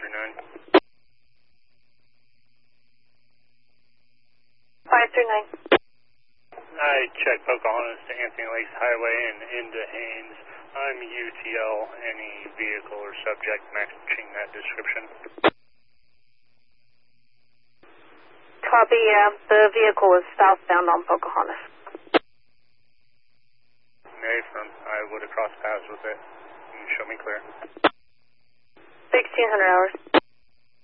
539. 539. I checked Pocahontas to Anthony Lakes Highway and into Haines. I'm UTL. Any vehicle or subject matching that description? Copy, the vehicle is southbound on Pocahontas. Affirm. I would have crossed paths with it. You can show me clear. 1600 hours.